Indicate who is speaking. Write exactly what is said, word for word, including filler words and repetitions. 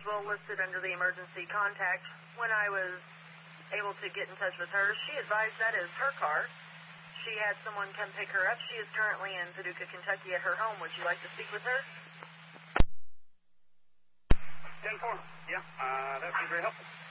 Speaker 1: well listed under the emergency contact. When I was able to get in touch with her, she advised that is her car. She had someone come pick her up. She is currently in Paducah, Kentucky at her home. Would you like to speak with her?
Speaker 2: ten four. Yeah, uh, that would be very helpful.